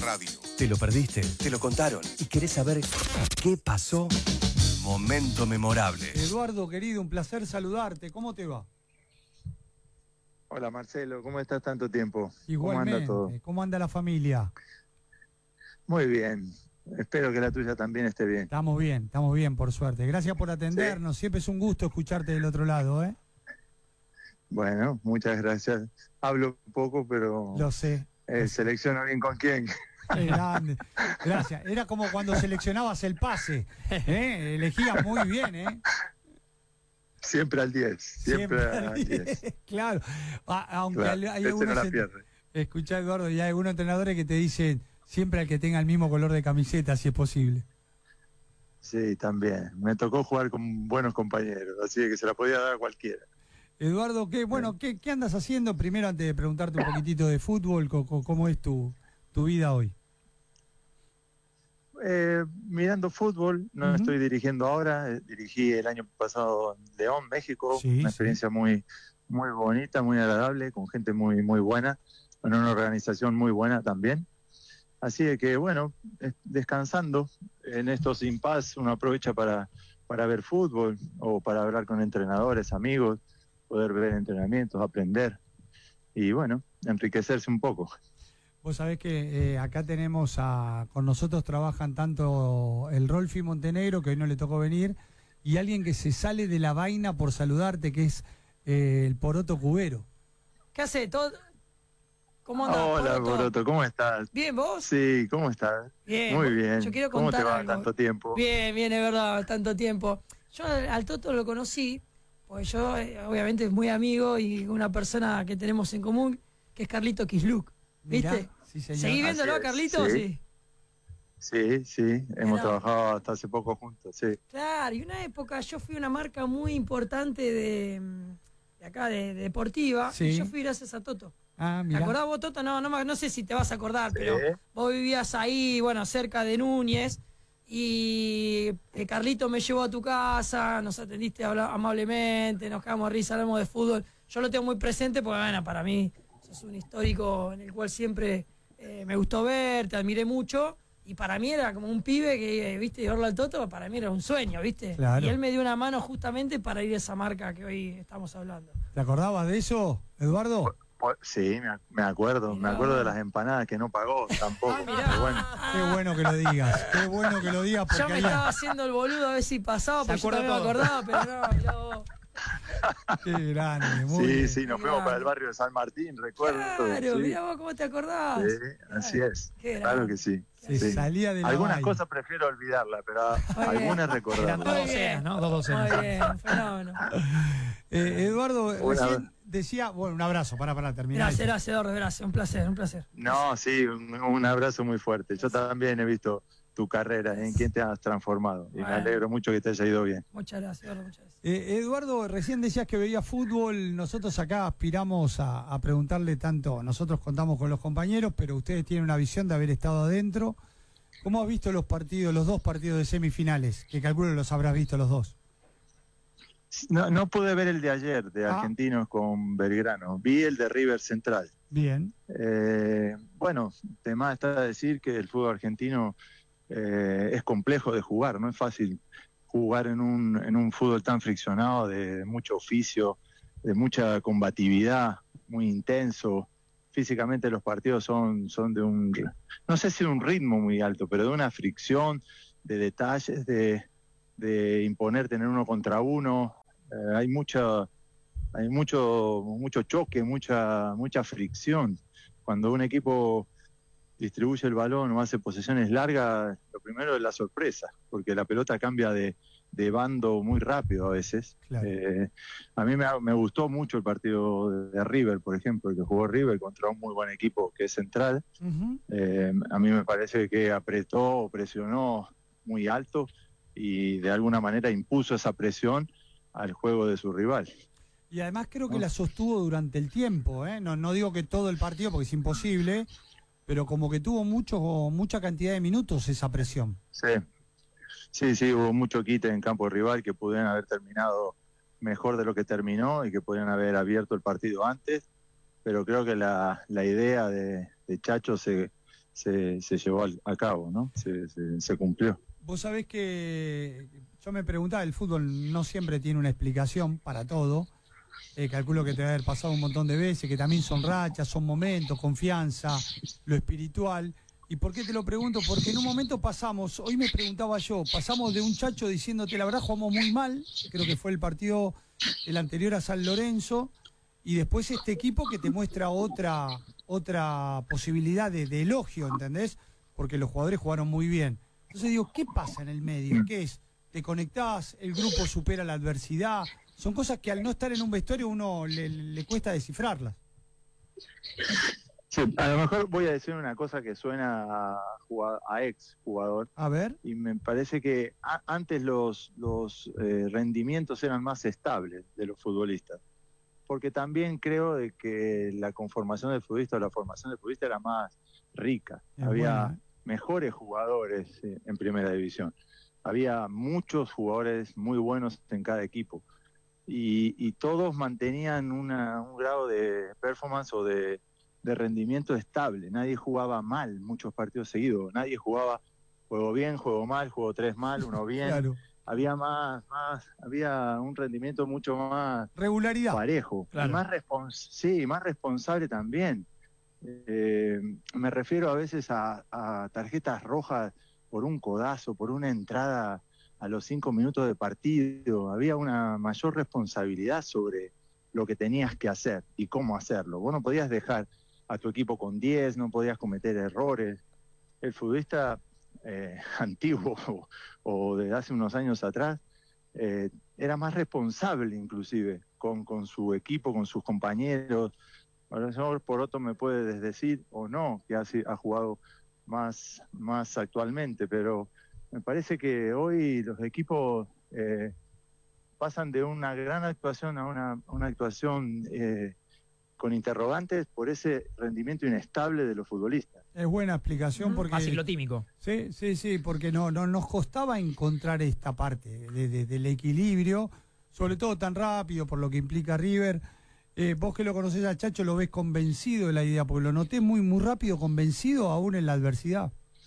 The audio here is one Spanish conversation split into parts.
radio. ¿Te lo perdiste? ¿Te lo contaron? ¿Y querés saber qué pasó? Momento memorable. Eduardo, querido, un placer saludarte. ¿Cómo te va? Hola Marcelo, ¿cómo estás tanto tiempo? Igualmente. ¿Cómo anda todo? ¿Cómo anda la familia? Muy bien, espero que la tuya también esté bien. Estamos bien, por suerte. Gracias por atendernos. Siempre es un gusto escucharte del otro lado, ¿eh? Bueno, muchas gracias. Hablo un poco, pero Lo sé. selecciono bien con quién. Qué grande. Gracias. Era como cuando seleccionabas el pase. Elegías muy bien, ¿eh? Siempre al 10, siempre al 10. Claro. Aunque Claro, hay no la algunos... pierde. Escuchá, Eduardo, y hay algunos entrenadores que te dicen siempre al que tenga el mismo color de camiseta, si es posible. Sí, también. Me tocó jugar con buenos compañeros, así que se la podía dar a cualquiera. Eduardo, ¿qué andas haciendo? Primero, antes de preguntarte un poquitito de fútbol, ¿cómo es tu vida hoy? Mirando fútbol, no estoy dirigiendo ahora, dirigí el año pasado en León, México, una experiencia muy, muy bonita, muy agradable, con gente muy, muy buena, con una organización muy buena también. Así que bueno, descansando en estos impasse, uno aprovecha para ver fútbol o para hablar con entrenadores, amigos, poder ver entrenamientos, aprender y bueno, enriquecerse un poco. Vos sabés que acá tenemos con nosotros trabajan tanto el Rolfi Montenegro, que hoy no le tocó venir, y alguien que se sale de la vaina por saludarte, que es el Poroto Cubero. ¿Qué hace? ¿Cómo andás, Hola, Poroto, ¿cómo estás? ¿Bien, vos? Sí, ¿cómo estás? Bien. Muy bien. Yo quiero ¿Cómo contar te va algo. tanto tiempo? Bien, es verdad, tanto tiempo. Yo al Toto lo conocí, porque yo obviamente es muy amigo y una persona que tenemos en común, que es Carlito Kisluk. ¿Viste? Mirá, sí, señor. ¿Seguís viéndolo, Carlito? Sí. Sí, hemos trabajado hasta hace poco juntos, sí. Claro, y una época yo fui a una marca muy importante de acá, de deportiva, Sí. y yo fui gracias a Toto. Ah, ¿Te mirá. acordás vos, Toto? No sé si te vas a acordar, Sí. pero vos vivías ahí, bueno, cerca de Núñez, y Carlito me llevó a tu casa, nos atendiste amablemente, nos quedamos a risa, hablamos de fútbol. Yo lo tengo muy presente porque, bueno, para mí sos un histórico en el cual siempre me gustó ver, te admiré mucho, y para mí era como un pibe que, viste, verlo al Toto, para mí era un sueño, viste. Claro. Y él me dio una mano justamente para ir a esa marca que hoy estamos hablando. ¿Te acordabas de eso, Eduardo? Sí, me acuerdo. Mirá. Me acuerdo de las empanadas que no pagó tampoco. Mirá. Pero bueno. Qué bueno que lo digas, qué bueno que lo digas, porque Yo me ahí- estaba haciendo el boludo a ver si pasaba, porque yo acuerda también me todo. acordaba, pero no, mirá vos. Qué grande, muy bien. Sí, nos fuimos para el barrio de San Martín, recuerdo. Claro, sí. mirá vos cómo te acordás. Sí, así es. Qué Claro grande. que sí. Se Sí. salía de la Algunas vaina. cosas prefiero olvidarlas, pero Muy algunas bien. recordarlas. Muy bien. ¿no? 2 docenas. Muy bien, fenómeno. Eduardo, Una- recién decía, bueno, un abrazo, para terminar. Gracias, Eduardo, gracias, un placer. No, sí, un abrazo muy fuerte. Yo también he visto tu carrera, en quién te has transformado. Y me Bueno. alegro mucho que te haya ido bien. Muchas gracias, Eduardo, muchas gracias. Eduardo, recién decías que veía fútbol, nosotros acá aspiramos a preguntarle tanto, nosotros contamos con los compañeros, pero ustedes tienen una visión de haber estado adentro. ¿Cómo has visto los partidos, los 2 partidos de semifinales? Que calculo los habrás visto los 2. No pude ver el de ayer, de Ah. Argentinos con Belgrano. Vi el de River Central. Bien. Bueno, tema está decir que el fútbol argentino es complejo de jugar, no es fácil jugar en un fútbol tan friccionado, de mucho oficio, de mucha combatividad, muy intenso. Físicamente los partidos son de un, no sé si de un ritmo muy alto, pero de una fricción, de detalles, de imponer, tener uno contra uno. Hay mucho choque, mucha fricción. Cuando un equipo distribuye el balón o hace posesiones largas, lo primero es la sorpresa, porque la pelota cambia de bando muy rápido a veces. Claro. A mí me gustó mucho el partido de River, por ejemplo, el que jugó River contra un muy buen equipo que es Central. Ujú. A mí me parece que apretó, presionó muy alto y de alguna manera impuso esa presión al juego de su rival. Y además creo que la sostuvo durante el tiempo, ¿eh? No digo que todo el partido, porque es imposible, pero como que tuvo mucha cantidad de minutos esa presión. Sí, hubo mucho quite en campo rival que pudieran haber terminado mejor de lo que terminó y que podían haber abierto el partido antes, pero creo que la idea de Chacho se se llevó a cabo, ¿no? Se cumplió. Vos sabés que yo me preguntaba, el fútbol no siempre tiene una explicación para todo. Calculo que te va a haber pasado un montón de veces, que también son rachas, son momentos, confianza, lo espiritual. ¿Y por qué te lo pregunto? Porque en un momento pasamos, hoy me preguntaba yo, pasamos de un Chacho diciéndote la verdad jugamos muy mal, creo que fue el partido el anterior a San Lorenzo, y después este equipo que te muestra otra posibilidad de elogio, ¿entendés? Porque los jugadores jugaron muy bien. Entonces digo, ¿qué pasa en el medio? ¿Qué es? ¿Te conectás? ¿El grupo supera la adversidad? Son cosas que al no estar en un vestuario uno le cuesta descifrarlas. Sí, a lo mejor voy a decir una cosa que suena a ex jugador. A ver. Y me parece que antes los rendimientos eran más estables de los futbolistas. Porque también creo de que la conformación del futbolista o la formación del futbolista era más rica. Había mejores jugadores en primera división. Había muchos jugadores muy buenos en cada equipo. Y todos mantenían un grado de performance o de rendimiento estable. Nadie jugaba mal muchos partidos seguidos. Nadie jugaba juego bien, juego mal, juego 3 mal, 1 bien. Claro. Había había un rendimiento mucho más regularidad, parejo, claro. Y más responsable también. Me refiero a veces a tarjetas rojas por un codazo, por una entrada a los 5 minutos de partido. Había una mayor responsabilidad sobre lo que tenías que hacer y cómo hacerlo. Vos no podías dejar a tu equipo con 10, no podías cometer errores. El futbolista antiguo o de hace unos años atrás era más responsable inclusive con su equipo, con sus compañeros. Ahora el señor Poroto me puede decir o no que ha jugado más actualmente, pero me parece que hoy los equipos pasan de una gran actuación a una actuación con interrogantes por ese rendimiento inestable de los futbolistas. Es buena explicación porque... Más ciclotímico. Sí, porque no nos costaba encontrar esta parte del equilibrio, sobre todo tan rápido por lo que implica River. Vos que lo conocés a Chacho, lo ves convencido de la idea, porque lo noté muy rápido convencido aún en la adversidad.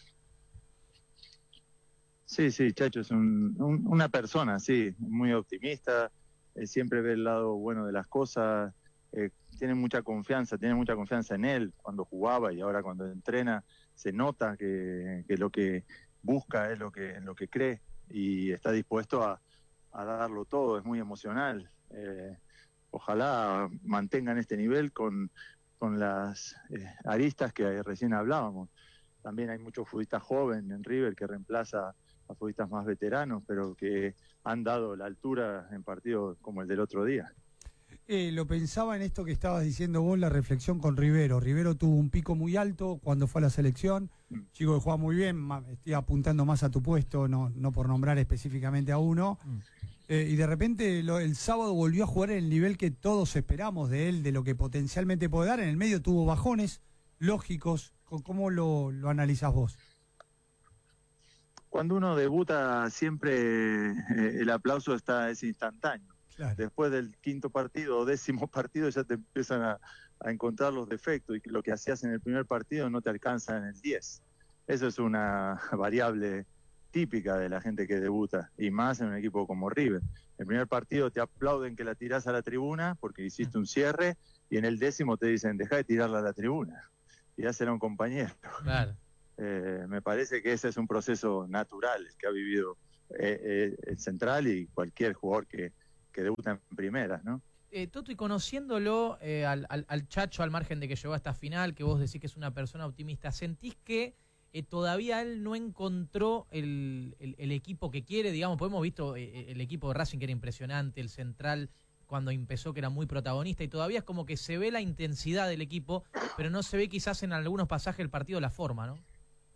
Sí, Chacho es una persona, sí, muy optimista, siempre ve el lado bueno de las cosas, tiene mucha confianza en él cuando jugaba y ahora cuando entrena, se nota que lo que busca es lo que cree y está dispuesto a darlo todo, es muy emocional. Ojalá mantengan este nivel con las aristas que recién hablábamos. También hay muchos futbolistas jóvenes en River que reemplaza a futbolistas más veteranos, pero que han dado la altura en partidos como el del otro día. Lo pensaba en esto que estabas diciendo vos, la reflexión con Rivero. Rivero tuvo un pico muy alto cuando fue a la selección, chico que juega muy bien, estoy apuntando más a tu puesto, no por nombrar específicamente a uno, y de repente el sábado volvió a jugar en el nivel que todos esperamos de él, de lo que potencialmente puede dar. En el medio tuvo bajones lógicos. ¿Cómo lo analizás vos? Cuando uno debuta siempre el aplauso es instantáneo. Claro. Después del quinto partido o 10º partido ya te empiezan a encontrar los defectos y lo que hacías en el primer partido no te alcanza en el 10. Eso es una variable típica de la gente que debuta y más en un equipo como River. El primer partido te aplauden que la tirás a la tribuna porque hiciste un cierre y en el 10º te dicen dejá de tirarla a la tribuna y dásela a un compañero. Claro. Me parece que ese es un proceso natural que ha vivido el Central y cualquier jugador que debuta en primeras, ¿no? Toto, y conociéndolo al Chacho, al margen de que llegó a esta final, que vos decís que es una persona optimista, ¿sentís que todavía él no encontró el equipo que quiere? Digamos, pues hemos visto el equipo de Racing que era impresionante, el Central cuando empezó que era muy protagonista, y todavía es como que se ve la intensidad del equipo, pero no se ve quizás en algunos pasajes del partido la forma, ¿no?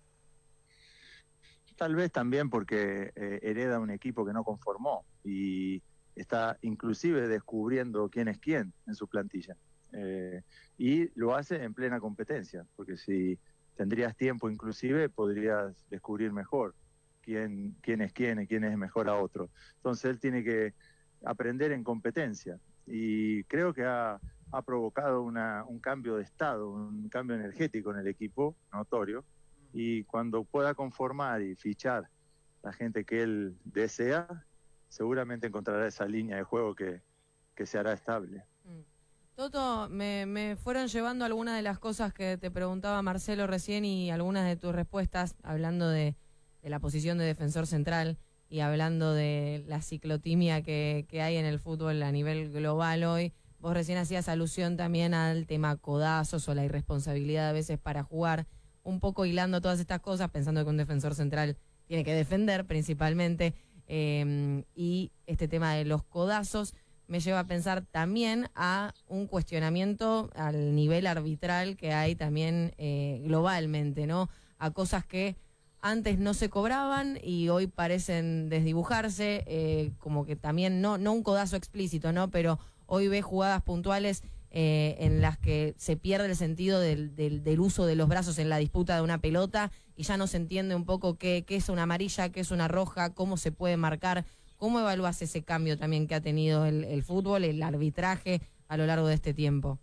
Tal vez también porque hereda un equipo que no conformó y está inclusive descubriendo quién es quién en su plantilla. Y lo hace en plena competencia, porque si tendrías tiempo inclusive podrías descubrir mejor quién es quién y quién es mejor a otro. Entonces él tiene que aprender en competencia y creo que ha ha provocado un cambio de estado, un cambio energético en el equipo, notorio, y cuando pueda conformar y fichar la gente que él desea, seguramente encontrará esa línea de juego que se hará estable. Toto, me fueron llevando algunas de las cosas que te preguntaba Marcelo recién y algunas de tus respuestas, hablando de la posición de defensor central y hablando de la ciclotimia que hay en el fútbol a nivel global hoy. Vos recién hacías alusión también al tema codazos o la irresponsabilidad a veces para jugar, un poco hilando todas estas cosas, pensando que un defensor central tiene que defender principalmente, y este tema de los codazos me lleva a pensar también a un cuestionamiento al nivel arbitral que hay también globalmente, ¿no? A cosas que antes no se cobraban y hoy parecen desdibujarse, como que también, no un codazo explícito, ¿no? Pero hoy ves jugadas puntuales en las que se pierde el sentido del uso de los brazos en la disputa de una pelota y ya no se entiende un poco qué es una amarilla, qué es una roja, cómo se puede marcar. ¿Cómo evalúas ese cambio también que ha tenido el fútbol, el arbitraje a lo largo de este tiempo?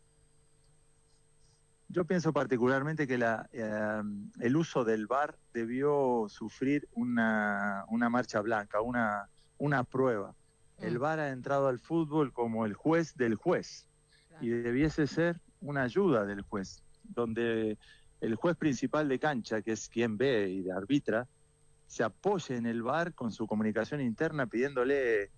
Yo pienso particularmente que el uso del VAR debió sufrir una marcha blanca, una prueba. El VAR ha entrado al fútbol como el juez del juez, claro, y debiese ser una ayuda del juez, donde el juez principal de cancha, que es quien ve y arbitra, se apoye en el VAR con su comunicación interna pidiéndole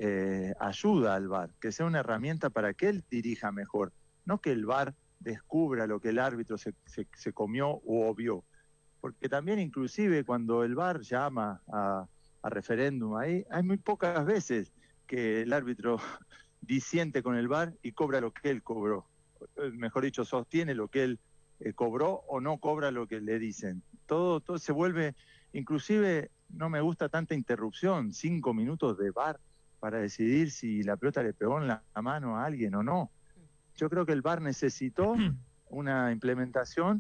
ayuda al VAR, que sea una herramienta para que él dirija mejor, no que el VAR descubra lo que el árbitro se comió o vio. Porque también inclusive cuando el VAR llama a referéndum, hay muy pocas veces que el árbitro disiente con el VAR y cobra lo que él cobró. Mejor dicho, sostiene lo que él cobró o no cobra lo que le dicen. Todo se vuelve... Inclusive no me gusta tanta interrupción, 5 minutos de VAR para decidir si la pelota le pegó en la mano a alguien o no. Yo creo que el VAR necesitó una implementación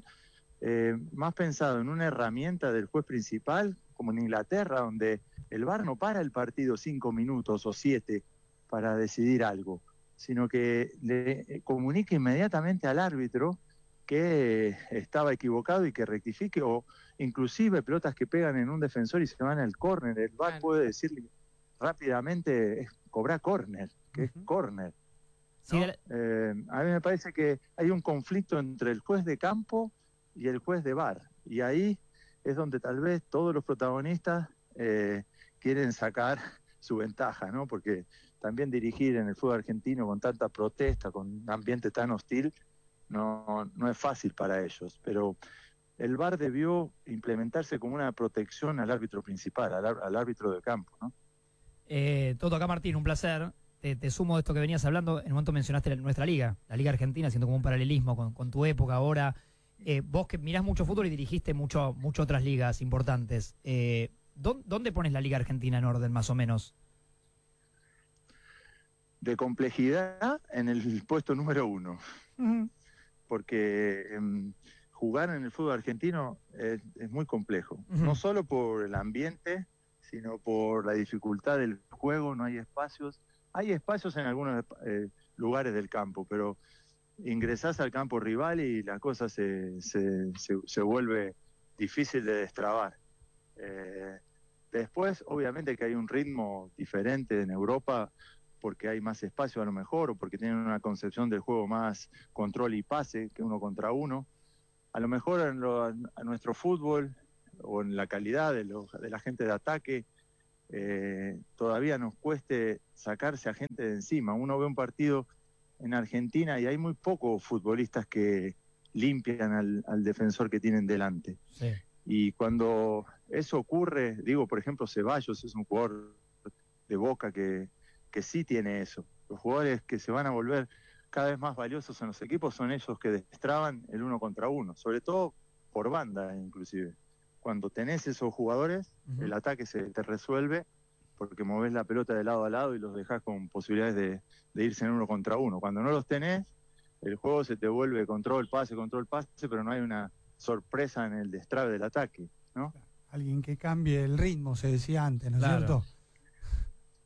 más pensado en una herramienta del juez principal, como en Inglaterra, donde el VAR no para el partido 5 minutos o 7 para decidir algo, sino que le comunique inmediatamente al árbitro que estaba equivocado y que rectifique, o inclusive pelotas que pegan en un defensor y se van al córner. El VAR puede decirle rápidamente, cobra córner, que es córner. ¿No? Sí, a mí me parece que hay un conflicto entre el juez de campo y el juez de VAR, y ahí es donde tal vez todos los protagonistas quieren sacar su ventaja, ¿no? Porque también dirigir en el fútbol argentino con tanta protesta, con un ambiente tan hostil, no es fácil para ellos, pero el VAR debió implementarse como una protección al árbitro principal, al árbitro de campo, ¿no? Toto, acá Martín, un placer. Te sumo de esto que venías hablando. En un momento mencionaste nuestra liga, la Liga Argentina, haciendo como un paralelismo con tu época ahora. Vos que mirás mucho fútbol y dirigiste mucho otras ligas importantes, ¿dónde pones la Liga Argentina en orden, más o menos? De complejidad, en el puesto número 1. Uh-huh. Porque jugar en el fútbol argentino es muy complejo. Uh-huh. No solo por el ambiente, sino por la dificultad del juego. No hay espacios. Hay espacios en algunos lugares del campo, pero ingresás al campo rival y la cosa se vuelve difícil de destrabar. Después, obviamente que hay un ritmo diferente en Europa, porque hay más espacio a lo mejor, o porque tienen una concepción del juego más control y pase que 1 contra 1. A lo mejor a nuestro fútbol, o en la calidad de la gente de ataque, todavía nos cueste sacarse a gente de encima. Uno ve un partido en Argentina y hay muy pocos futbolistas que limpian al defensor que tienen delante. Sí. Y cuando eso ocurre, digo, por ejemplo, Ceballos es un jugador de Boca que sí tiene eso. Los jugadores que se van a volver cada vez más valiosos en los equipos son esos que destraban el 1 contra 1, sobre todo por banda inclusive. Cuando tenés esos jugadores, uh-huh, el ataque se te resuelve porque movés la pelota de lado a lado y los dejás con posibilidades de irse en 1 contra 1. Cuando no los tenés, el juego se te vuelve control, pase, pero no hay una sorpresa en el destrabe del ataque, ¿no? Alguien que cambie el ritmo, se decía antes, ¿no es cierto?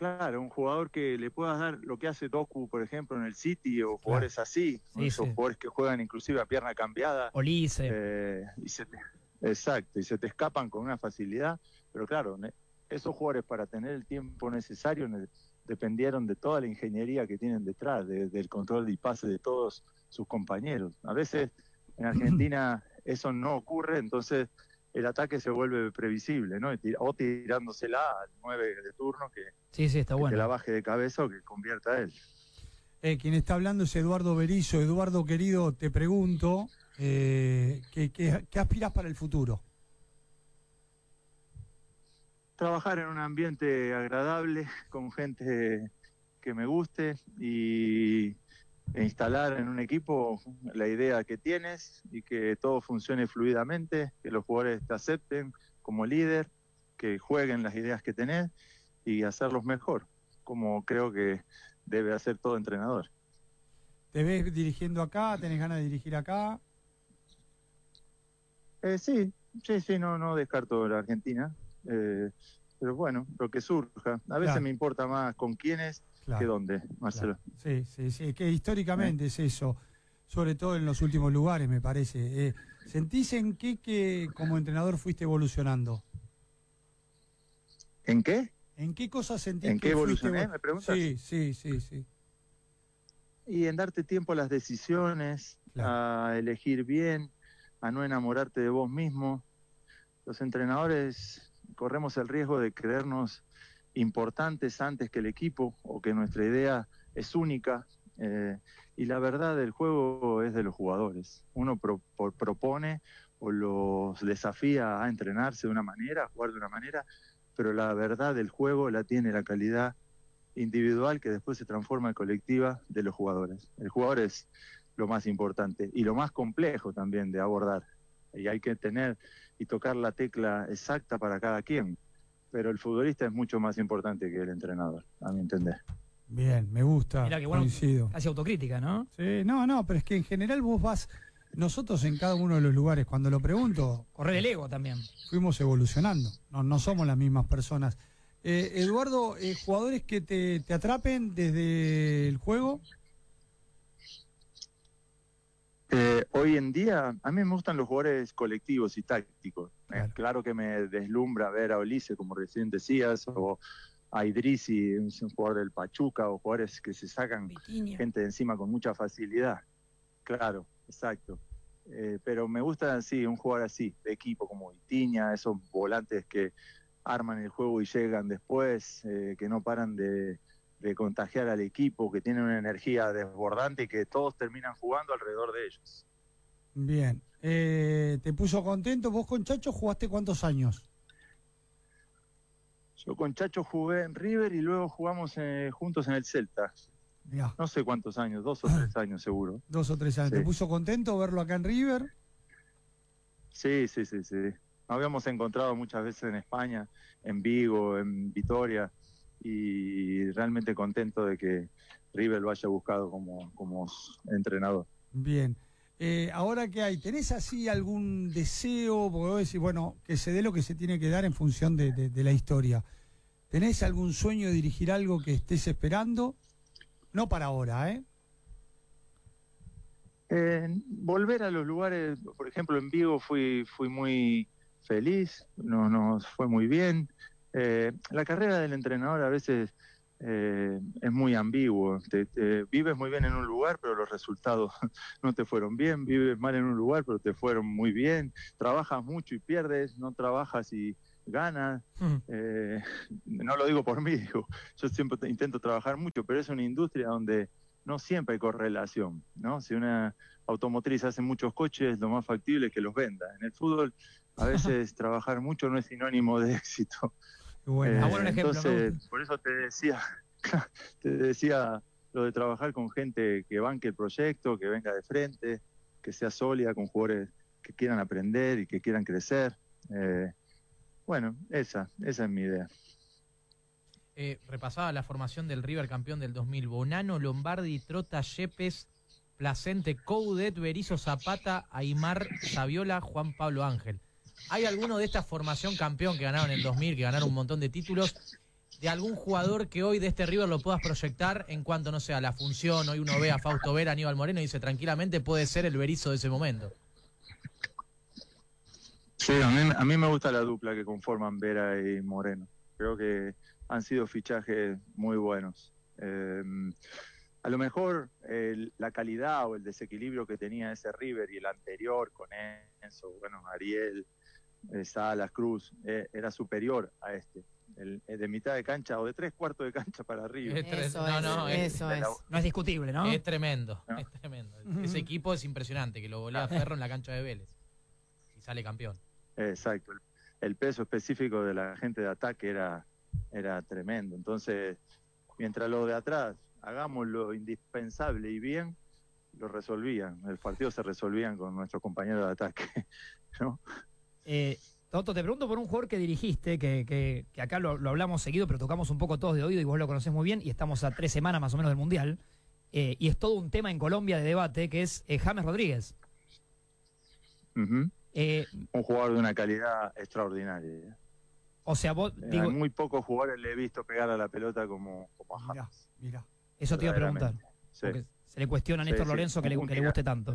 Claro, un jugador que le puedas dar lo que hace Doku, por ejemplo, en el City, o jugadores así, Sí, esos sí. jugadores que juegan inclusive a pierna cambiada. Olice. Exacto, y se te escapan con una facilidad, pero claro, esos jugadores para tener el tiempo necesario dependieron de toda la ingeniería que tienen detrás, del control y pase de todos sus compañeros. A veces en Argentina eso no ocurre, entonces el ataque se vuelve previsible, ¿no? O tirándosela al 9 de turno que, Sí, está que bueno. te la baje de cabeza o que convierta a él. Quien está hablando es Eduardo Berizzo. Eduardo, querido, te pregunto, ¿qué aspiras para el futuro? Trabajar en un ambiente agradable, con gente que me guste e instalar en un equipo la idea que tienes y que todo funcione fluidamente, que los jugadores te acepten como líder, que jueguen las ideas que tenés y hacerlos mejor, como creo que debe hacer todo entrenador. ¿Te ves dirigiendo acá? ¿Tenés ganas de dirigir acá? Sí, no descarto la Argentina, pero bueno, lo que surja. A veces Claro. me importa más con quiénes que dónde, Marcelo. Claro. Sí, que históricamente es eso, sobre todo en los últimos lugares, me parece. ¿Sentís en qué que como entrenador fuiste evolucionando? ¿En qué? ¿En qué cosas sentís ¿En que qué fuiste evolucioné, me preguntas? Sí. Y en darte tiempo a las decisiones, a elegir bien, a no enamorarte de vos mismo. Los entrenadores corremos el riesgo de creernos importantes antes que el equipo o que nuestra idea es única, y la verdad del juego es de los jugadores. Uno propone o los desafía a entrenarse de una manera, a jugar de una manera, pero la verdad del juego la tiene la calidad individual que después se transforma en colectiva de los jugadores. El jugador es lo más importante y lo más complejo también de abordar, y hay que tener y tocar la tecla exacta para cada quien, pero el futbolista es mucho más importante que el entrenador, a mi entender. Bien, me gusta, Mirá que bueno, coincido. casi autocrítica, ¿no? Sí, no, pero es que en general vos vas, nosotros en cada uno de los lugares, cuando lo pregunto, Correr el ego también. fuimos evolucionando, no somos las mismas personas. Eduardo, jugadores que te atrapen desde el juego. Hoy en día, a mí me gustan los jugadores colectivos y tácticos. Claro que me deslumbra ver a Olice, como recién decías, o a Idrissi, un jugador del Pachuca, o jugadores que se sacan gente de encima con mucha facilidad. Claro, exacto. Pero me gusta, sí, un jugador así, de equipo, como Vitinha, esos volantes que arman el juego y llegan después, que no paran de contagiar al equipo, que tienen una energía desbordante y que todos terminan jugando alrededor de ellos. Bien. ¿Te puso contento? ¿Vos con Chacho jugaste cuántos años? Yo con Chacho jugué en River y luego jugamos juntos en el Celta. Mirá. No sé cuántos años, 2 o 3 años seguro. 2 o 3 años. Sí. ¿Te puso contento verlo acá en River? Sí. Nos habíamos encontrado muchas veces en España, en Vigo, en Vitoria, y realmente contento de que River lo haya buscado como entrenador. Bien. Ahora que hay, ¿tenés así algún deseo? Porque vos decís, bueno, que se dé lo que se tiene que dar en función de la historia. ¿Tenés algún sueño de dirigir algo que estés esperando? No para ahora, ¿eh? Volver a los lugares, por ejemplo, en Vigo fui muy feliz, nos fue muy bien. La carrera del entrenador a veces es muy ambiguo. Vives muy bien en un lugar, pero los resultados no te fueron bien. Vives mal en un lugar, pero te fueron muy bien. Trabajas mucho y pierdes, no trabajas y ganas. No lo digo por mí, digo, yo siempre intento trabajar mucho, pero es una industria donde no siempre hay correlación, ¿no? Si una automotriz hace muchos coches, lo más factible es que los venda. En el fútbol, a veces trabajar mucho no es sinónimo de éxito. Bueno, buen ejemplo, entonces, por eso te decía lo de trabajar con gente que banque el proyecto, que venga de frente, que sea sólida, con jugadores que quieran aprender y que quieran crecer. Bueno, esa es mi idea. Repasaba la formación del River campeón del 2000. Bonano, Lombardi, Trota, Yepes, Placente, Coudet, Berizzo, Zapata, Aymar, Saviola, Juan Pablo Ángel. ¿Hay alguno de esta formación campeón que ganaron en el 2000, que ganaron un montón de títulos, de algún jugador que hoy de este River lo puedas proyectar en cuanto, no sé, a la función? Hoy uno ve a Fausto Vera, Aníbal Moreno y dice tranquilamente puede ser el Berizzo de ese momento. Sí, a mí me gusta la dupla que conforman Vera y Moreno. Creo que han sido fichajes muy buenos. A lo mejor la calidad o el desequilibrio que tenía ese River y el anterior con Enzo, bueno, Ariel, Salas, Cruz, era superior a este. El de mitad de cancha o de 3/4 de cancha para arriba. Eso es. No es discutible, ¿no? Es tremendo, ¿No? es tremendo. Ese equipo es impresionante, que lo golea Ferro en la cancha de Vélez y sale campeón. Exacto. El peso específico de la gente de ataque era tremendo. Entonces, mientras los de atrás hagamos lo indispensable y bien, lo resolvían. El partido se resolvían con nuestros compañeros de ataque, ¿no? Toto, te pregunto por un jugador que dirigiste, que acá lo hablamos seguido, pero tocamos un poco todos de oído y vos lo conocés muy bien, y estamos a 3 semanas más o menos del Mundial, y es todo un tema en Colombia de debate, que es James Rodríguez. Uh-huh. Un jugador de una calidad extraordinaria. O sea, vos... A muy pocos jugadores le he visto pegar a la pelota como a James. Mirá. Eso te iba a preguntar. Sí. Porque se le cuestiona a Néstor Lorenzo que le guste tanto.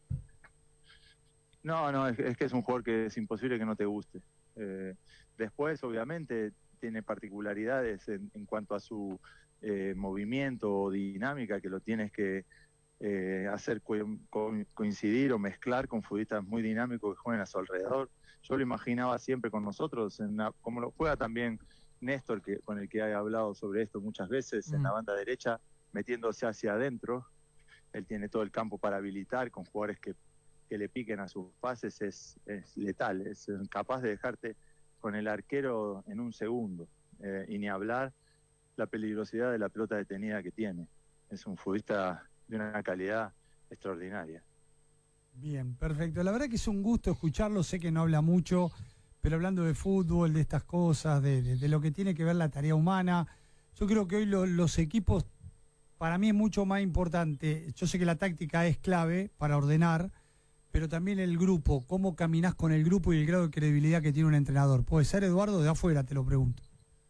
No, es que es un jugador que es imposible que no te guste. Después, obviamente, tiene particularidades en cuanto a su movimiento o dinámica, que lo tienes que hacer coincidir o mezclar con futbolistas muy dinámicos que juegan a su alrededor. Yo lo imaginaba siempre con nosotros, como lo juega también Néstor, con el que he hablado sobre esto muchas veces, en la banda derecha, metiéndose hacia adentro. Él tiene todo el campo para habilitar, con jugadores que le piquen a sus pases, es letal, es capaz de dejarte con el arquero en un segundo, y ni hablar la peligrosidad de la pelota detenida que tiene. Es un futbolista de una calidad extraordinaria. Bien, perfecto. La verdad que es un gusto escucharlo, sé que no habla mucho, pero hablando de fútbol, de estas cosas, de lo que tiene que ver la tarea humana, yo creo que hoy los equipos, para mí es mucho más importante. Yo sé que la táctica es clave para ordenar, pero también el grupo, cómo caminás con el grupo y el grado de credibilidad que tiene un entrenador. ¿Puede ser, Eduardo? De afuera te lo pregunto.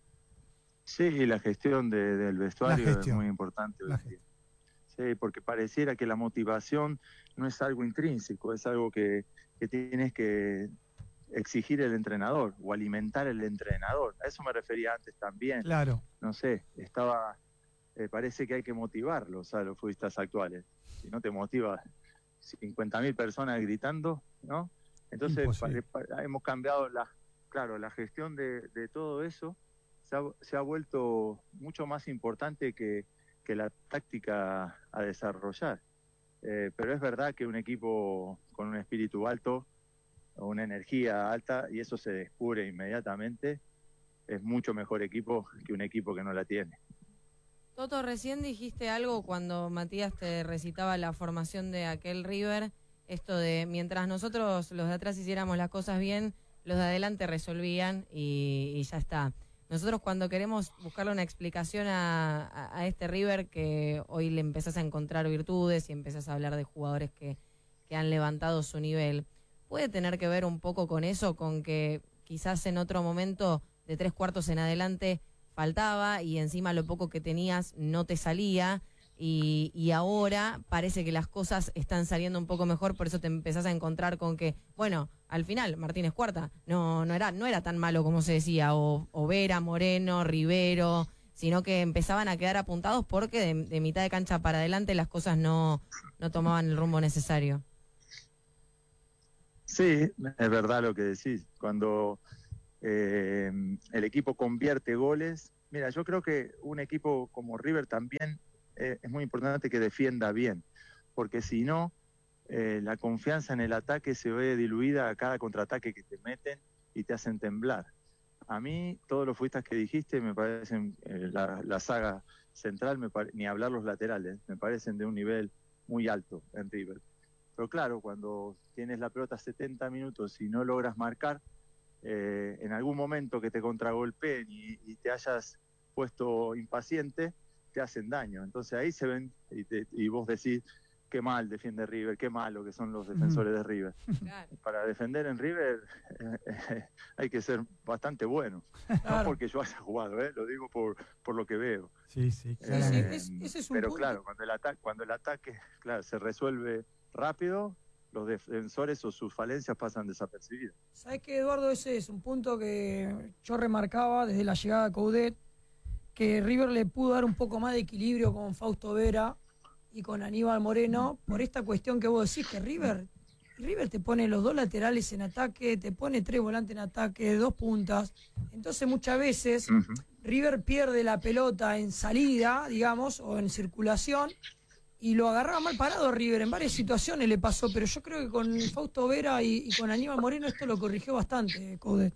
Sí, la gestión del vestuario es muy importante. Sí, porque pareciera que la motivación no es algo intrínseco, es algo que tienes que exigir el entrenador o alimentar el entrenador. A eso me refería antes también. Claro. No sé, parece que hay que motivarlos a los futbolistas actuales. Si no te motiva 50.000 personas gritando, ¿no? Entonces hemos cambiado la gestión de todo eso. Se ha vuelto mucho más importante que la táctica a desarrollar. Pero es verdad que un equipo con un espíritu alto, o una energía alta, y eso se descubre inmediatamente, es mucho mejor equipo que un equipo que no la tiene. Toto, recién dijiste algo cuando Matías te recitaba la formación de aquel River, esto de mientras nosotros los de atrás hiciéramos las cosas bien, los de adelante resolvían y ya está. Nosotros cuando queremos buscarle una explicación a este River, que hoy le empezás a encontrar virtudes y empezás a hablar de jugadores que han levantado su nivel, ¿puede tener que ver un poco con eso, con que quizás en otro momento de 3/4 en adelante faltaba y encima lo poco que tenías no te salía y ahora parece que las cosas están saliendo un poco mejor, por eso te empezás a encontrar con que, bueno, al final Martínez Cuarta no era tan malo como se decía, o Vera, Moreno, Rivero, sino que empezaban a quedar apuntados porque de mitad de cancha para adelante las cosas no tomaban el rumbo necesario. Sí, es verdad lo que decís. Cuando el equipo convierte goles, mira, yo creo que un equipo como River también es muy importante que defienda bien, porque si no, la confianza en el ataque se ve diluida a cada contraataque que te meten y te hacen temblar. A mí, todos los futbolistas que dijiste me parecen, la saga central, ni hablar los laterales, me parecen de un nivel muy alto en River. Pero claro, cuando tienes la pelota 70 minutos y no logras marcar, en algún momento que te contragolpeen y te hayas puesto impaciente, te hacen daño. Entonces ahí se ven, y vos decís, qué mal defiende River, qué malo que son los defensores de River. Claro. Para defender en River hay que ser bastante bueno. Claro. No porque yo haya jugado, lo digo por lo que veo. Sí, claramente. Ese es un Pero punto. claro, cuando el ataque se resuelve rápido, los defensores o sus falencias pasan desapercibidas. ¿Sabes qué, Eduardo? Ese es un punto que yo remarcaba desde la llegada de Coudet, que River le pudo dar un poco más de equilibrio con Fausto Vera y con Aníbal Moreno, por esta cuestión que vos decís, que River te pone los 2 laterales en ataque, te pone 3 volantes en ataque, 2 puntas. Entonces muchas veces River pierde la pelota en salida, digamos, o en circulación, y lo agarraba mal parado River. En varias situaciones le pasó, pero yo creo que con Fausto Vera y con Aníbal Moreno esto lo corrigió bastante, Coudet.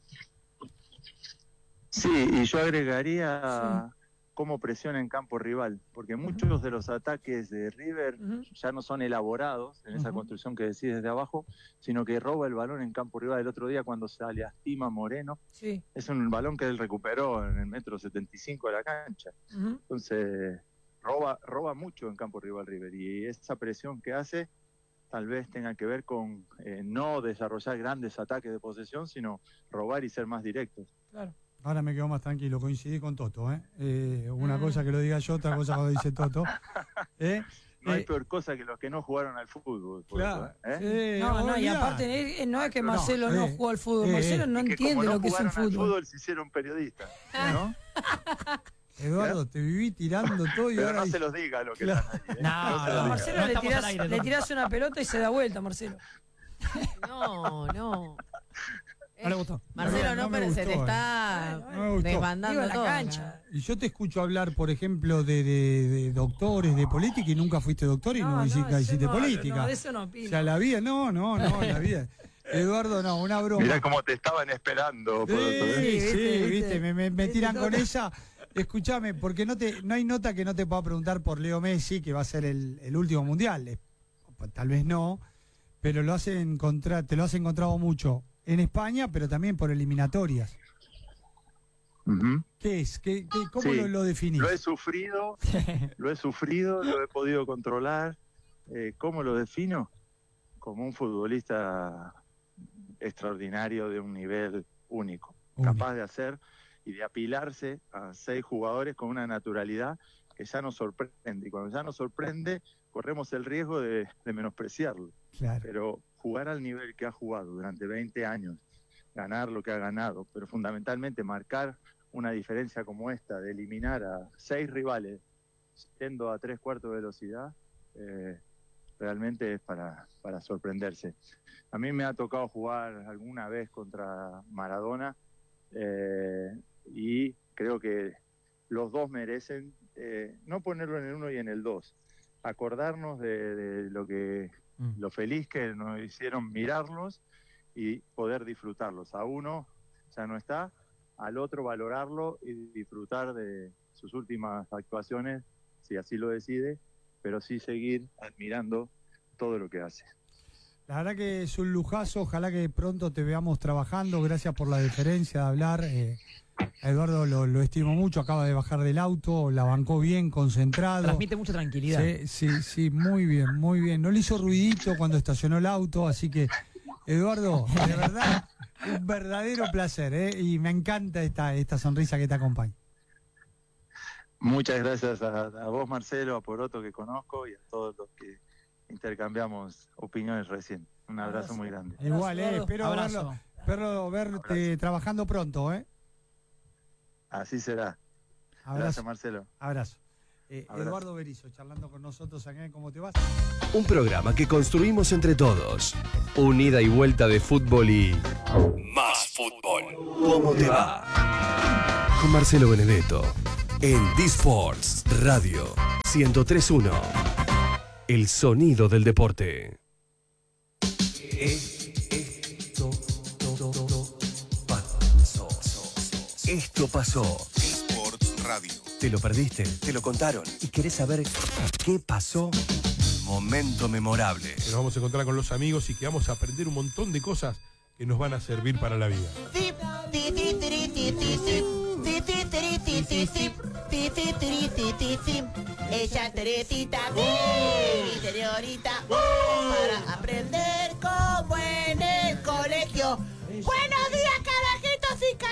Sí, y yo agregaría cómo presiona en campo rival, porque muchos de los ataques de River ya no son elaborados en esa construcción que decís desde abajo, sino que roba el balón en campo rival. El otro día cuando se lastima Moreno, es un balón que él recuperó en el 1,75 m de la cancha. Entonces roba mucho en campo rival River, y esa presión que hace tal vez tenga que ver con no desarrollar grandes ataques de posesión, sino robar y ser más directos. Claro. Ahora me quedo más tranquilo, coincidí con Toto. Una cosa que lo diga yo, otra cosa cuando dice Toto. No hay peor cosa que los que no jugaron al fútbol. Claro. Y aparte no es que Marcelo no jugó al fútbol, Marcelo no entiende lo que es un fútbol. Fútbol se hicieron periodistas, ¿no? Eduardo, te viví tirando todo y pero ahora... no se los diga lo que están ahí. No, Marcelo le tirás una pelota y se da vuelta, Marcelo. No. No le gustó. Marcelo, No me pero se gustó, te está no me gustó. desbandando Digo, la todo. cancha. Y yo te escucho hablar, por ejemplo, de doctores, de política, y nunca fuiste doctor y no hiciste política. No, de eso no opino. O sea, la vida, la vida. Eduardo, no, una broma. Mirá cómo te estaban esperando. Viste, me tiran con esa. Escúchame, porque no hay nota que no te pueda preguntar por Leo Messi, que va a ser el último mundial. Tal vez no, pero te lo has encontrado mucho en España, pero también por eliminatorias. ¿Qué es? ¿Cómo lo definís? Lo he sufrido, lo he podido controlar. ¿Cómo lo defino? Como un futbolista extraordinario de un nivel único, capaz de hacer y de apilarse a 6 jugadores con una naturalidad que ya nos sorprende. Y cuando ya nos sorprende, corremos el riesgo de menospreciarlo. Claro. Pero jugar al nivel que ha jugado durante 20 años, ganar lo que ha ganado, pero fundamentalmente marcar una diferencia como esta, de eliminar a 6 rivales yendo a 3/4 velocidad, realmente es para sorprenderse. A mí me ha tocado jugar alguna vez contra Maradona, y creo que los dos merecen no ponerlo en el 1 y en el 2, acordarnos de lo feliz que nos hicieron mirarlos y poder disfrutarlos. A uno ya no está, al otro valorarlo y disfrutar de sus últimas actuaciones, si así lo decide, pero sí seguir admirando todo lo que hace. La verdad que es un lujazo, ojalá que pronto te veamos trabajando, gracias por la deferencia de hablar. A Eduardo lo estimo mucho, acaba de bajar del auto, la bancó bien, concentrado. Transmite mucha tranquilidad. Sí, muy bien. No le hizo ruidito cuando estacionó el auto, así que, Eduardo, de verdad, un verdadero placer, y me encanta esta sonrisa que te acompaña. Muchas gracias a vos, Marcelo, a Poroto, que conozco, y a todos los que intercambiamos opiniones recién. Un abrazo muy grande. Igual, espero verte trabajando pronto, Así será. Abrazo, Marcelo. Abrazo. Eduardo Berizzo, charlando con nosotros acá en ¿Cómo te vas? Un programa que construimos entre todos. Un ida y vuelta de fútbol y... más fútbol. ¿Cómo te va? Con Marcelo Benedetto. En D-Sports Radio 103.1. El sonido del deporte. Esto pasó. D-Sports Radio. ¿Te lo perdiste? ¿Te lo contaron? ¿Y querés saber qué pasó? Momento memorable. Nos vamos a encontrar con los amigos y que vamos a aprender un montón de cosas que nos van a servir para la vida. Ella es Teresita, mi señorita, para aprender como en el colegio. Buenos días, carajitos y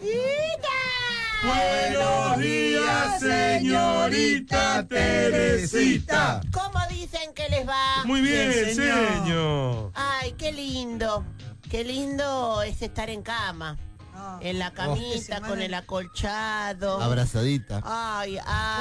carajitas. Buenos días, señorita Teresita. ¿Cómo dicen que les va? Muy bien, Bien, señor. señor. Ay, qué lindo. Qué lindo es estar en cama. En la camita, con el acolchado. Abrazadita. Ay,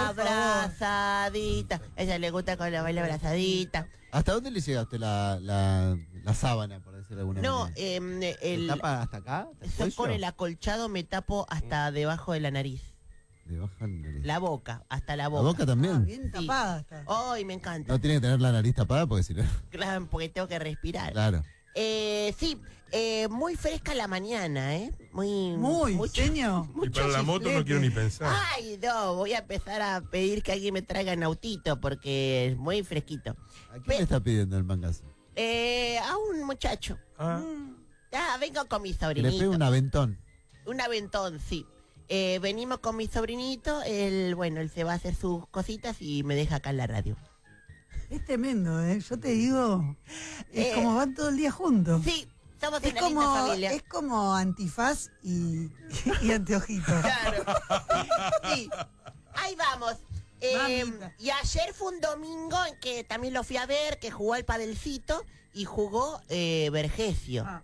abrazadita. A ella le gusta con la baila abrazadita. ¿Hasta dónde le llegaste la sábana, por decirlo de alguna No, manera? el ¿Tapa hasta acá? ¿Hasta el yo cuello? con el acolchado me tapo hasta debajo de la nariz. Debajo de la nariz. La boca, hasta la ¿La boca. boca también? Bien tapada está. Ay, me encanta. No tiene que tener la nariz tapada porque si no... Claro, porque tengo que respirar. Claro. Sí, muy fresca la mañana, ¿eh? Muy, señor. Y para la moto no quiero ni pensar. Ay, no, voy a empezar a pedir que alguien me traiga en autito porque es muy fresquito. ¿A quién le está pidiendo el mangazo? A un muchacho. Ah, Vengo con mi Que le sobrinito. pegue un aventón. Un aventón, sí. Venimos con mi sobrinito, él se va a hacer sus cositas y me deja acá en la radio. Es tremendo, ¿eh? Yo te digo, es como van todo el día juntos. Sí, somos Es una linda familia. es como antifaz y anteojito. Claro. Sí, ahí vamos. Mamita. Y ayer fue un domingo en que también lo fui a ver, que jugó al padelcito y jugó Vergesio. A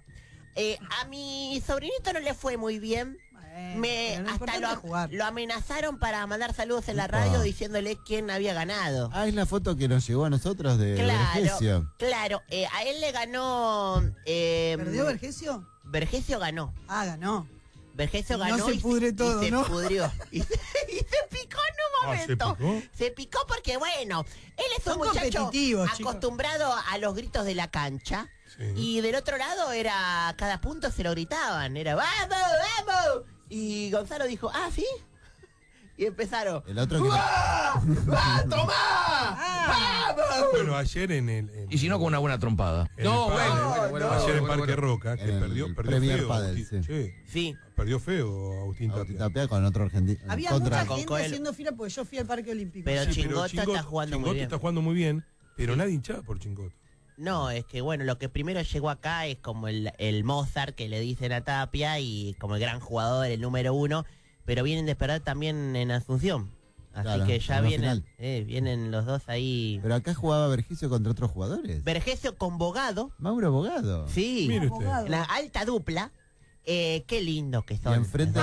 mi sobrinito no le fue muy bien. Hasta lo amenazaron para mandar saludos en la radio diciéndole quién había ganado. Ah, es la foto que nos llegó a nosotros de Vergesio. Claro, a él le ganó. ¿Perdió Vergesio? Vergesio ganó. Ah, ganó. Vergesio Y ganó no se pudre todo, y se ¿no? pudrió. Y se picó en un momento. ¿se picó? Se picó porque, bueno, él es un Son muchacho competitivos, chicos. acostumbrado a los gritos de la cancha. Sí. Y del otro lado era, cada punto se lo gritaban. Era, ¡vamos, vamos! Y Gonzalo dijo, ¿ah, sí? Y empezaron, El otro que... ¡ah, tomá! ¡Vamos! Bueno, ayer en el... Y si no, con una buena trompada. en el pádel, ayer en Parque Roca, que En el perdió Premier feo. Padel, Agustín. sí. Sí, Sí. perdió feo Agustín Agustín Tapia. Tapia con otro argentino. Había contra... mucha Con gente Coelho. haciendo fila porque yo fui al Parque Olímpico. Pero Sí, Chingota está Chingota jugando muy Chingota bien. está jugando muy bien, pero nadie hinchaba por Chingota. No, es que bueno, lo que primero llegó acá es como el Mozart que le dicen a Tapia y como el gran jugador, el número 1, pero vienen de esperar también en Asunción. Así Claro, que ya en la vienen, vienen los dos ahí. Pero acá jugaba Vergesio contra otros jugadores. Vergesio con Bogado, Mauro Bogado. sí, Mire usted. Abogado. la alta dupla. Qué lindo que Y son. enfrente...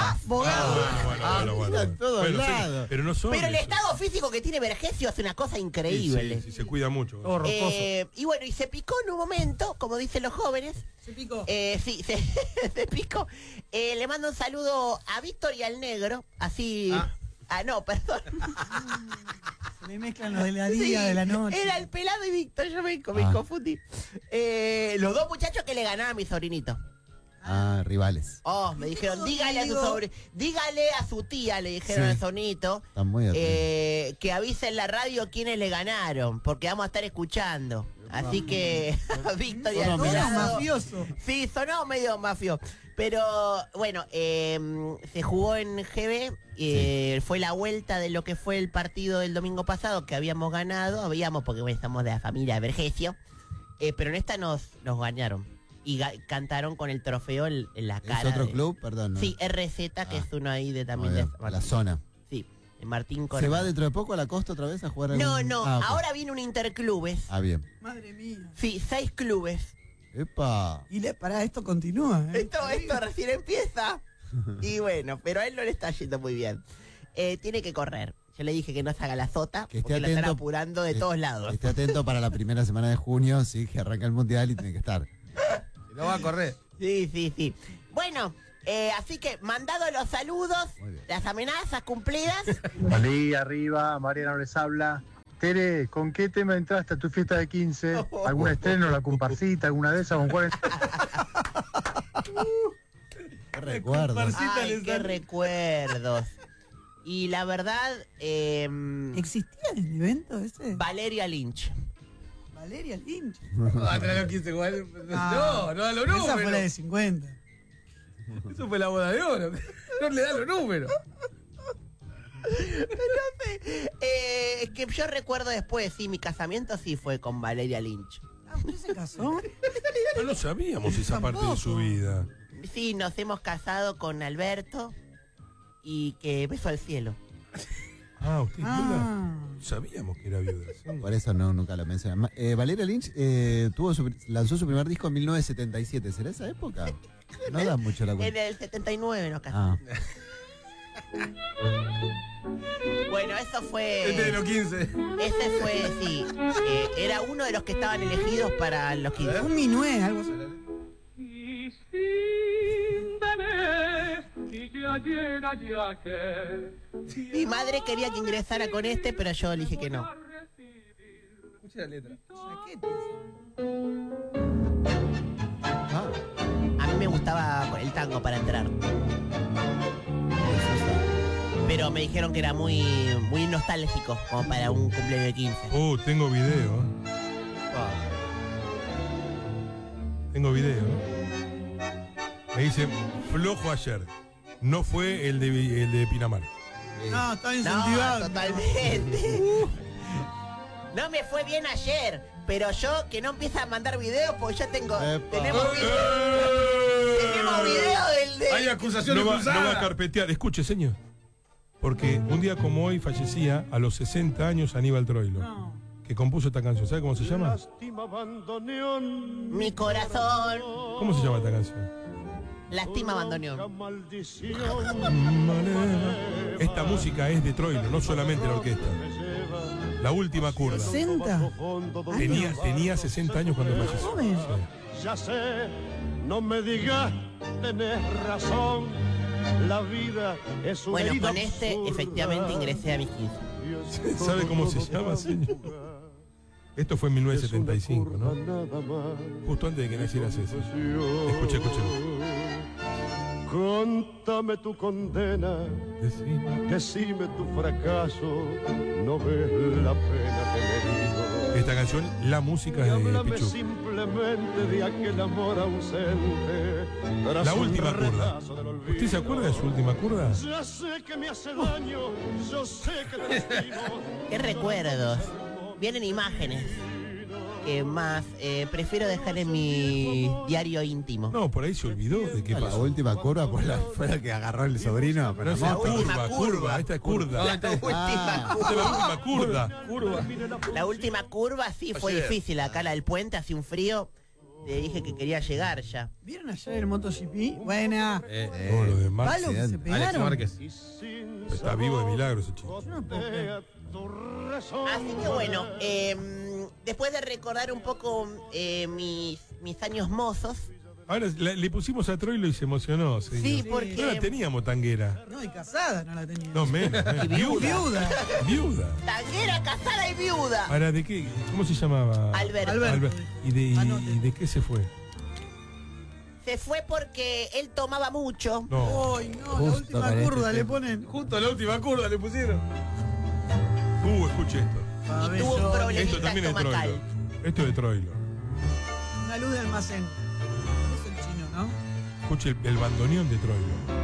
Bogado. en todos Bueno, lados. pero no son Pero el esos. estado físico que tiene Vergesio es una cosa Sí, increíble. sí, se cuida mucho. Y bueno, y se picó en un momento, como dicen los jóvenes. Se picó. Sí, se picó. Le mando un saludo a Víctor y al negro. Así. No, perdón. Se me mezclan los de la día, de la noche. Era el pelado y Víctor, yo me confundí. Los dos muchachos que le ganaban a mi sobrinito. Ah, rivales. Oh, me dijeron, dígale a su dígale a su tía, le dijeron Sí. al sonito, Están muy atentos. que avise en la radio quiénes le ganaron, porque vamos a estar escuchando. Así que a Víctor y al Sonó pelado. mafioso. Sí, sonó medio mafio. Pero bueno, se jugó en GB, fue la vuelta de lo que fue el partido del domingo pasado, que habíamos ganado, porque bueno, estamos de la familia de Vergesio, pero en esta nos ganaron. Y cantaron con el trofeo en la cara. ¿Es otro de- club? Perdón. ¿no? Sí, RZ, que es uno ahí de también Muy de bien, la zona. Sí, Martín ¿Se Correa. va dentro de poco a la costa otra vez a jugar? No, algún- no, ok. ahora viene un interclubes. Ah, bien. Madre mía. Sí, 6 clubes. ¡Epa! Y pará, esto continúa. Esto recién empieza. Y bueno, pero a él no le está yendo muy bien. Tiene que correr. Yo le dije que no se haga la sota, Que esté porque la están atento. apurando de todos lados. Esté atento para la primera semana de junio, sí, que arranca el mundial y tiene que estar. No va a correr. Sí, sí, sí. Bueno, así que mandado los saludos, Muy bien. las amenazas cumplidas. Salí arriba, Mariana les habla. Tere, ¿con qué tema entraste a tu fiesta de 15? ¿Algún estreno, la comparsita, alguna de esas? ¿Con cuál? ¿Qué recuerdo? Ay, qué recuerdos. Y la verdad, ¿Existía el evento ese? Valeria Lynch. Valeria Lynch. Ah, trae los 15 igual. No, no da los números. Esa fue la de 50. Eso fue la boda de oro. No le da los números. Es que yo recuerdo después, sí, mi casamiento sí fue con Valeria Lynch. ¿Usted se casó? No sabíamos esa parte de su vida. Sí, nos hemos casado con Alberto y que beso al cielo. ¿Usted es viuda? Sabíamos que era viuda. ¿Sí? Por eso nunca lo mencionan. Valeria Lynch lanzó su primer disco en 1977. ¿Será esa época? No da mucho la cuenta. En el 79 nos casamos. Bueno, eso fue... Este de los 15. Ese fue, sí. Era uno de los que estaban elegidos para los 15. Un minué, algo así. Mi madre quería que ingresara con este, pero yo le dije que no. Escucha la letra. A mí me gustaba el tango para entrar. Pero me dijeron que era muy nostálgico, como para un cumpleaños de 15. Tengo video. Tengo video. Me dicen, flojo ayer. No fue el de Pinamar. No, está incentivado. No, totalmente. No me fue bien ayer, pero yo que no empieza a mandar videos, porque ya tenemos video del de... Hay acusaciones cruzadas. No va a carpetear. Escuche, señor. Porque un día como hoy fallecía a los 60 años Aníbal Troilo, que compuso esta canción. ¿Sabe cómo se llama? Mi corazón. ¿Cómo se llama esta canción? Lastima bandoneón. Esta música es de Troilo, no solamente la orquesta. La última curva. ¿60? Tenía 60 años cuando falleció. Joven. Sí. Ya sé, no me digas, tenés razón. La vida es una Bueno, herida con este absurda. efectivamente ingresé a mis 15. ¿Sabe cómo se llama, señor? Esto fue en 1975, ¿no? Justo antes de que naciera César. Escuche. Contame tu condena, decime tu fracaso, no ves la pena que me dio. Esta canción, la música es de Háblame Pichu. simplemente de aquel amor ausente. La última curda. ¿Usted se acuerda de su última curda? Ya sé que me hace daño, yo sé que te destino. ¿Qué recuerdos? Vienen imágenes que más prefiero dejar en mi diario íntimo. No, por ahí se olvidó de qué La pasó. última curva fue la que agarró el sobrino. Pero No, curva, esta es curda. La última Esta es la última curda. La última curva sí fue difícil. Acá la del puente hace un frío. Le dije que quería llegar ya. ¿Vieron ayer el MotoGP? Buena. No, lo de Marx. ¿Palo que se Alex pegaron? Márquez. Está vivo de milagro ese chico. Yo no puedo creer. Así que bueno, después de recordar un poco mis años mozos. Ahora le pusimos a Troilo y se emocionó, señor. Sí, porque... No la teníamos tanguera. No, y casada no la tenía. No, menos. Viuda. Viuda. Tanguera, casada y viuda. ¿Para de qué? ¿Cómo se llamaba? Alberto. ¿Y de qué se fue? Se fue porque él tomaba mucho. No. Ay, no, la última curva le ponen. Justo a la última curva le pusieron. Escuche esto. Y tuvo un problemita Esto también es estomacal. Troilo. Esto es de Troilo. Una luz de almacén. Es el chino, ¿no? Escuche el bandoneón de Troilo.